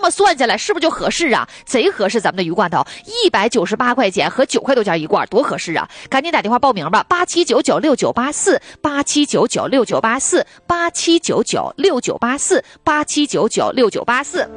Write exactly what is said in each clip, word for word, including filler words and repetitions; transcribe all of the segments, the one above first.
么算下来是不是就合适啊？贼合适，咱们的鱼罐头一百九十八块钱和九块多钱一罐，多合适啊！赶紧打电话报名吧，八七九九六九八四，八七九九六九八四，八七九九六九八四，八七九九六九八四。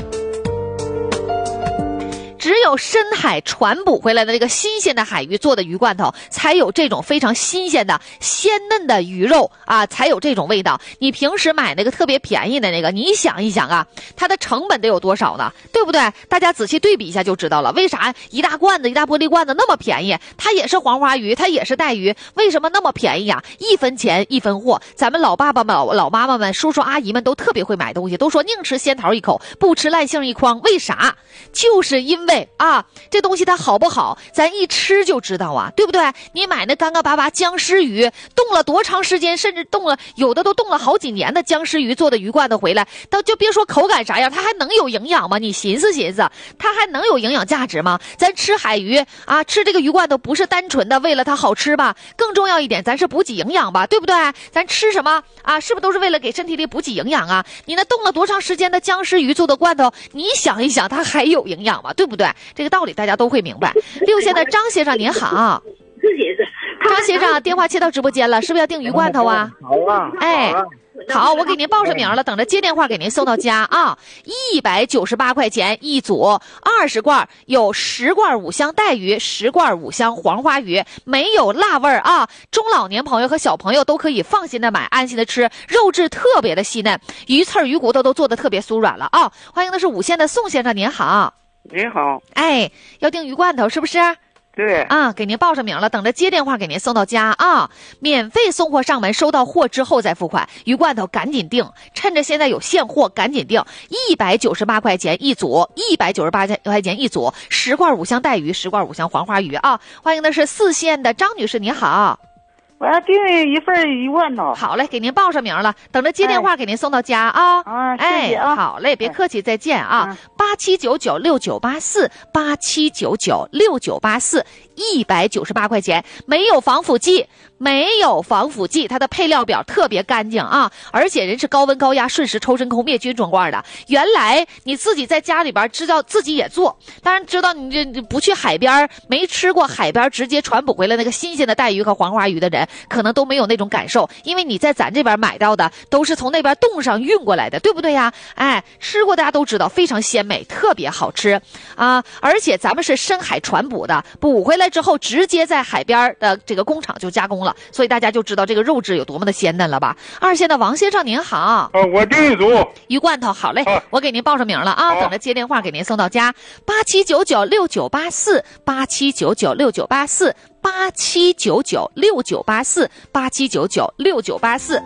只有深海传捕回来的这个新鲜的海鱼做的鱼罐头，才有这种非常新鲜的鲜嫩的鱼肉啊，才有这种味道。你平时买那个特别便宜的那个，你想一想啊，它的成本得有多少呢？对不对？大家仔细对比一下就知道了。为啥一大罐子一大玻璃罐子那么便宜？它也是黄花鱼，它也是带鱼，为什么那么便宜呀？一分钱一分货。咱们老爸爸们、老老妈妈们、叔叔阿姨们都特别会买东西，都说宁吃仙桃一口，不吃烂杏一筐。为啥？就是因为啊，这东西它好不好，咱一吃就知道啊，对不对？你买那干干巴巴僵尸鱼，冻了多长时间，甚至冻了，有的都冻了好几年的僵尸鱼做的鱼罐头回来，到就别说口感啥样，它还能有营养吗？你寻思寻思，它还能有营养价值吗？咱吃海鱼啊，吃这个鱼罐头不是单纯的为了它好吃吧？更重要一点，咱是补给营养吧，对不对？咱吃什么啊？是不是都是为了给身体里补给营养啊？你那冻了多长时间的僵尸鱼做的罐头，你想一想，它还有营养吗？对不对？这个道理大家都会明白。六线的张先生您好，张先生电话切到直播间了，是不是要订鱼罐头啊？ 好啊， 哎，好，我给您报上名了，等着接电话给您送到家啊。一百九十八块钱一组，二十罐，有十罐五香带鱼，十罐五香黄花鱼，没有辣味儿啊。中老年朋友和小朋友都可以放心的买，安心的吃，肉质特别的细嫩，鱼刺鱼骨头都做的特别酥软了啊。欢迎的是五线的宋先生，您好。 你好， 哎，要订鱼罐头是不是？ 对啊，给您报上名了，等着接电话给您送到家啊，免费送货上门，收到货之后再付款。鱼罐头赶紧订，趁着现在有现货，赶紧订，一百九十八块钱一组，一百九十八块钱一组，十罐五香带鱼，十罐五香黄花鱼啊。欢迎的是四线的张女士，你好。 我要订一份鱼罐头。 好嘞，给您报上名了，等着接电话给您送到家啊。 啊，谢谢啊。 哎，好嘞，别客气，再见啊。八七九九六九八四，八七九九六九八四，一百九十八块钱，没有防腐剂，没有防腐剂，它的配料表特别干净啊，而且人是高温高压瞬时抽真空灭菌装罐的。原来你自己在家里边知道自己也做，当然知道你这不去海边，没吃过海边直接传捕回来那个新鲜的带鱼和黄花鱼的人，可能都没有那种感受，因为你在咱这边买到的都是从那边冻上运过来的，对不对呀？哎，吃过大家都知道，非常鲜美，特别好吃啊！而且咱们是深海传捕的，捕回来之后直接在海边的这个工厂就加工了，所以大家就知道这个肉质有多么的鲜嫩了吧？二线的王先生您好， 啊，我订一组鱼罐头，好嘞， 啊、 我给您报上名了啊，等着接电话给您送到家。八七九九六九八四，八七九九六九八四。八七九九六九八四，八七九九六九八四。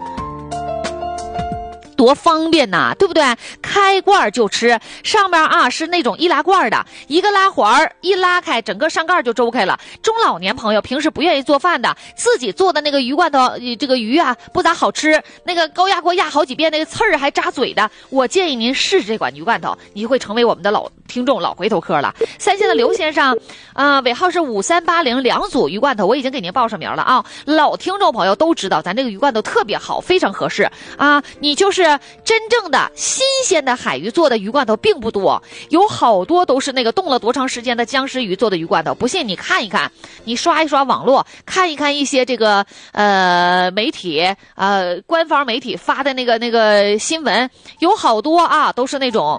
多方便呐，对不对？开罐就吃，上面啊是那种易拉罐的，一个拉环一拉开，整个上盖就周开了。中老年朋友平时不愿意做饭的，自己做的那个鱼罐头，这个鱼啊不咋好吃，那个高压锅压好几遍，那个刺儿还扎嘴的。我建议您试试这款鱼罐头，你会成为我们的老听众、老回头客了。三线的刘先生，啊、呃，尾号是五三八零，两组鱼罐头，我已经给您报上名了啊。老听众朋友都知道，咱这个鱼罐头特别好，非常合适啊。你就是真正的新鲜的海鱼做的鱼罐头并不多，有好多都是那个冻了多长时间的僵尸鱼做的鱼罐头。不信你看一看，你刷一刷网络，看一看一些这个呃媒体呃官方媒体发的那个那个新闻，有好多啊都是那种。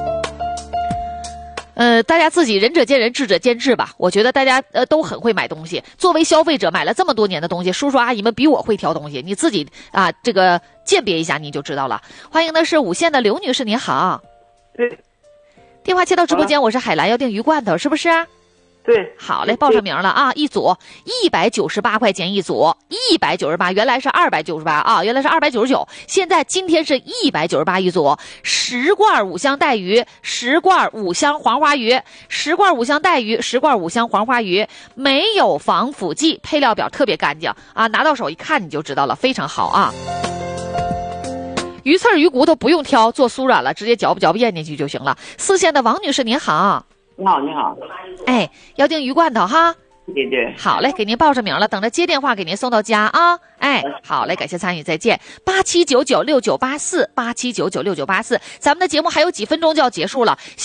呃，大家自己仁者见仁，智者见智吧。我觉得大家呃都很会买东西。作为消费者，买了这么多年的东西，叔叔阿姨们比我会挑东西。你自己啊，这个鉴别一下，你就知道了。欢迎的是五线的刘女士，您好。 对。 电话接到直播间，我是海兰，要订鱼罐头，是不是？ 对。 好嘞，报上名了啊！一组一百九十八块钱一组，一百九十八，原来是二百九十八啊，原来是二百九十九，现在今天是一百九十八一组。十罐五香带鱼，十罐五香黄花鱼，十罐五香带鱼，十罐五香黄花鱼，没有防腐剂，配料表特别干净啊，拿到手一看你就知道了，非常好啊。鱼刺鱼骨头不用挑，做酥软了，直接嚼不嚼不咽进去就行了。四线的王女士您好。 你好，你好。 哎，要订鱼罐头哈。 对对。 好嘞，给您报上名了，等着接电话给您送到家啊。哎，好嘞，感谢参与，再见。八七九九六九八四，八七九九六九八四，咱们的节目还有几分钟就要结束了。